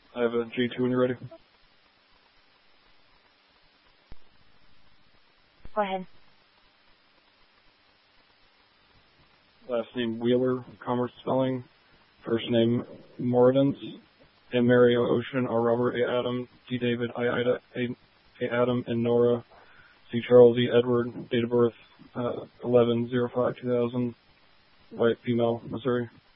I have a G2 when you're ready. Go ahead. Last name Wheeler, commerce spelling. First name Moradens. M. Mary O. Ocean, R. Robert, A. Adam, D. David, I. Ida, A. Adam, and Nora, C. Charles, E. Edward. Date of birth 11/05/2000. White, female, Missouri.